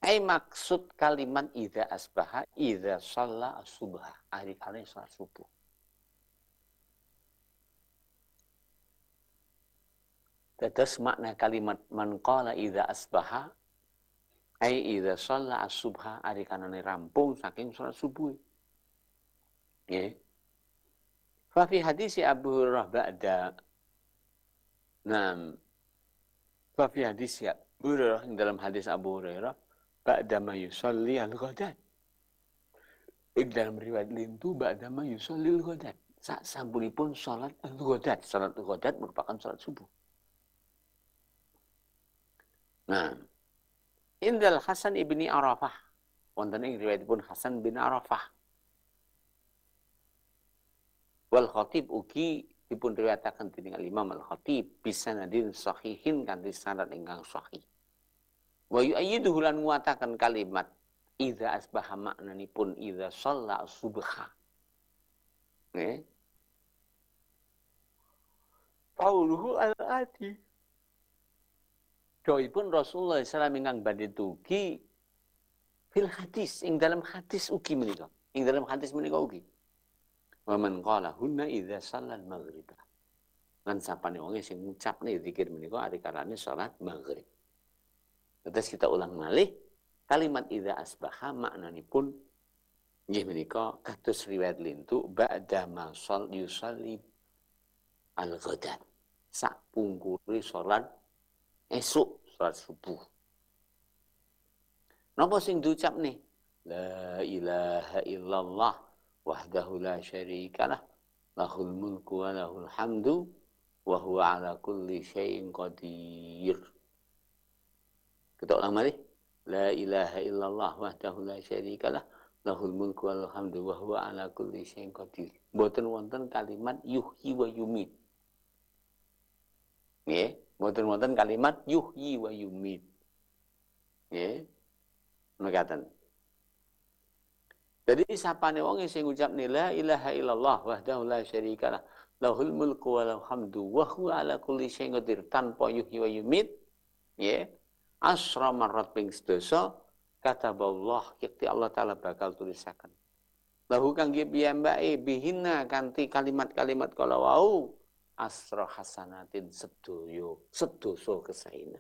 Ai maksud kalimat idza asbaha idza shalla as-subha. Ahli kalian salat subuh. Terus makna kalimat man qala idza asbaha ai idza shalla as-subha ari kanane rampung saking salat subuh. Ya. Fa fi hadis Abu Hurairah ba'da nam fa fi hadis Abu Hurairah dalam hadis Abu Hurairah ba'da ma yusalli al-ghadat. Dalam riwayat lintu ba'da ma yusalli al-ghadat. Sak sampunipun salat al-ghadat. Salat al-ghadat merupakan salat subuh. Nah, indal Hasan ibni Arafah. Wonten ing riwayatipun Hasan bin Arafah. Wal Khatib ugi dipun riwayataken dening Imam Al-Khatib bisanadin sahihin kanthi sanad ingkang sahih. Wa yu'ayyiduhu lan nguataken kalimat idza asbaha maknanipun idza shalla subha. Nggih. Qauluhu al-ati. Doipun Rasulullah sallallahu ingkang badhe dugi fil hadis ing dalam hadis ugi menika. Ing dalam hadis menika ugi. Wa man qala hunna idza shallal maghrib. Lan sapane wong sing ngucapne zikir menika ari kalane salat maghrib. Terus kita ulang malih kalimat idza asbaha maknanipun nggih menika kados riwayat lintu ba'da ma yusalli al-ghadat. Sak pungkuri salat esuk salat subuh. Napa sing diucapne? La ilaha illallah wahdahu la syarikalah lahul mulku wa lahul hamdu wa huwa ala kulli syai'in qadir. Kita ulang malih. La ilaha illallah wahdahu la syarikalah lahul mulku wa lahul hamdu wa huwa ala kulli syai'in qadir. Mboten wonten kalimat yuhyi wa yumit. Nggih, mboten wonten kalimat yuhyi wa yumit. Nggih. Mekaten. Jadi sapane wong sing ngucapne la ilaha illallah wahdahu la syarikalah lahul mulku wa lahul hamdu wa huwa ala kulli syai'in qadir tanpa yuhyi wa yumit, nggih. Asra marrat ping sedasa kataballah yakti Allah taala bakal tulisaken. Lahu kangge piyambake bihinna kanthi kalimat-kalimat kala wau asra hasanatin sedoyo sedoso kesaina.